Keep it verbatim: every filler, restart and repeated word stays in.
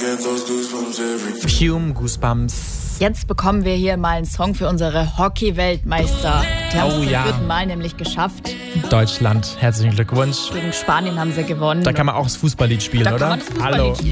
Fume, Goosebumps. Jetzt bekommen wir hier mal einen Song für unsere Hockey-Weltmeister. Die haben es Oh zum ja. dritten Mal nämlich geschafft. Deutschland, herzlichen Glückwunsch. Gegen Spanien haben sie gewonnen. Da kann man auch das Fußballlied spielen, Da kann oder? man das Fußballlied Hallo. spielen.